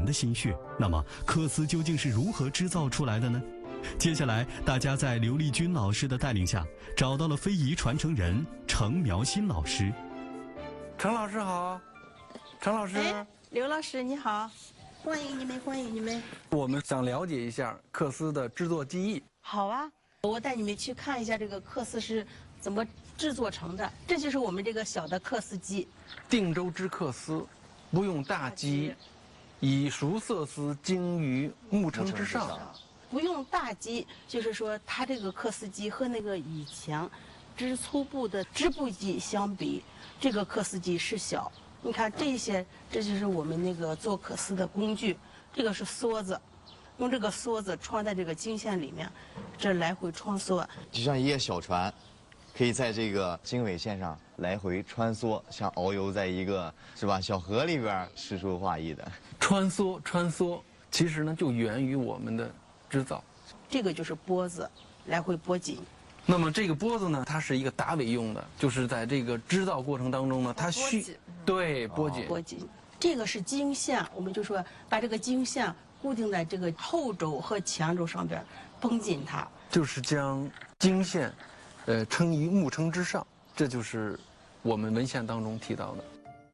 的心血。那么缂丝究竟是如何制造出来的呢？接下来大家在刘丽君老师的带领下，找到了非遗传承人程苗新老师。 程老师好。程老师， 刘老师你好，欢迎你们，欢迎你们。 我们想了解一下缂丝的制作技艺。 好啊，我带你们去看一下这个缂丝是怎么制作成的。这就是我们这个小的缂丝机。 定州织缂丝，不用大机，以熟色丝精于木撑之上。 不用大机，就是说它这个缂丝机和那个以前织粗布的织布机相比，这个缂丝机是小。你看这些，这就是我们那个做缂丝的工具。这个是梭子，用这个梭子穿在这个经线里面，这来回穿梭， 就像一叶小船，可以在这个经纬线上来回穿梭，像遨游在一个小河里边，诗书画意的。 穿梭，其实呢就源于我们的织造。 这个就是拨子，来回拨紧。 那么这个拨子呢，它是一个打尾用的，就是在这个织造过程当中呢，它拨紧。这个是经线，我们就说把这个经线固定在这个后轴和前轴上边，绷紧它。就是将经线，撑于木撑之上，这就是我们文献当中提到的。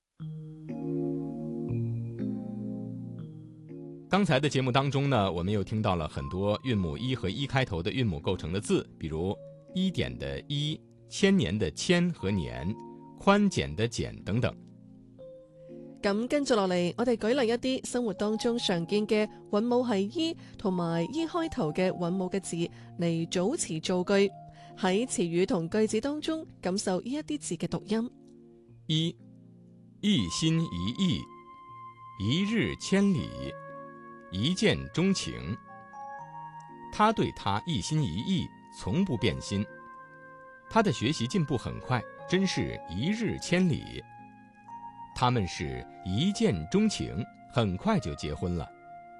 刚才的节目当中呢，我们又听到了很多韵母一和一开头的韵母构成的字，比如一点的一、千年的千和年、寬簡的簡等等。 咁跟住落嚟，我哋舉例一啲生活當中常見嘅韻母係依同埋依開頭嘅韻母嘅字嚟組詞造句，喺詞語同句子當中感受呢一啲字嘅讀音。 一心一意，一日千里，一見鍾情。他對他一心一意，從不變心。他的學習進步很快，真是一日千里。他們是一見鍾情，很快就結婚了。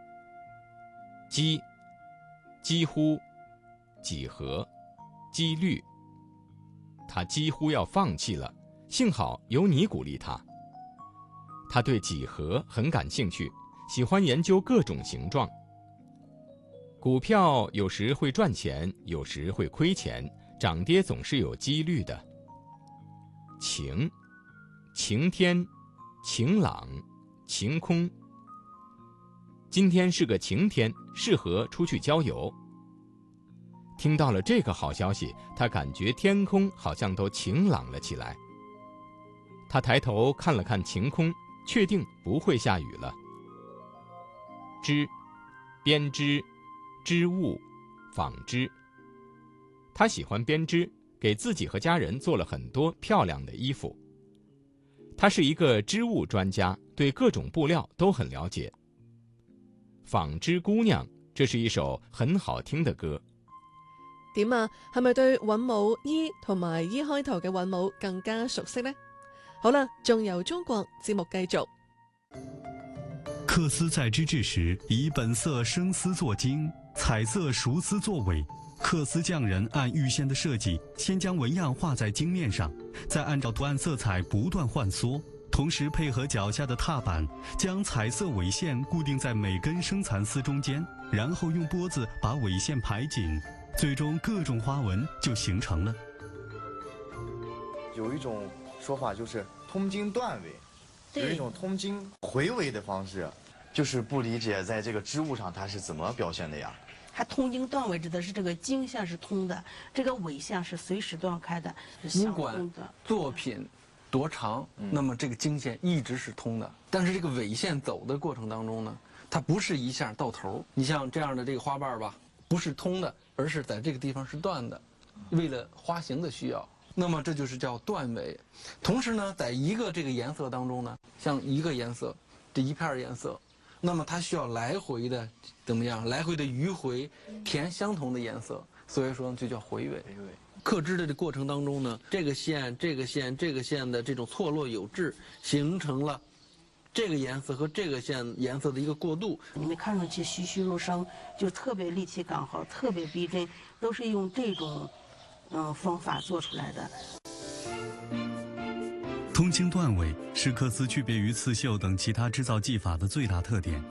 幾乎，幾何，幾率。他幾乎要放棄了，幸好有你鼓勵他。他對幾何很感興趣，喜歡研究各種形狀。股票有時會賺錢，有時會虧錢，漲跌總是有幾率的。晴，晴天，晴朗，晴空。今天是個晴天，適合出去郊遊。聽到了這個好消息，他感覺天空好像都晴朗了起來。他抬頭看了看晴空，確定不會下雨了。織，編織，織物，紡織。他喜歡編織，給自己和家人做了很多漂亮的衣服。他是一個織物專家，對各種布料都很了解。紡織姑娘，這是一首很好聽的歌。 點啊？係咪對韻母依同埋依開頭嘅韻母更加熟悉呢？好啦，仲由中國節目繼續。 缂絲在織製時，以本色生絲作經，彩色熟絲作尾。缂絲匠人按預先的設計，先將紋樣畫在經面上，再按照圖案色彩不斷換梭，同時配合腳下的踏板，將彩色尾線固定在每根生蠶絲中間，然後用撥子把尾線排緊，最終各種花紋就形成了。 有一種說法就是通經斷尾，有一種通經回尾的方式，就是不理解在這個織物上它是怎麼表現的呀？ 它通經斷尾指的是這個經線是通的，這個尾線是隨時斷開的，是相通的。 不管作品多長，那麼這個經線一直是通的。但是這個尾線走的過程當中呢，它不是一下到頭。你像這樣的這個花瓣吧，不是通的，而是在這個地方是斷的，為了花型的需要。那麼這就是叫斷尾。同時呢，在一個這個顏色當中呢，像一個顏色，這一片顏色。那麼它需要來回的怎麼樣？來回的迂回填相同的顏色，所以說就叫回尾。刻織的這過程當中呢，這個線、這個線、這個線的這種錯落有致，形成了這個顏色和這個線顏色的一個過渡。 你們看上去栩栩如生，就特別立體感好，特別逼真，都是用這種方法做出來的。 通經斷尾是缂絲區別於刺繡等其他製造技法的最大特點。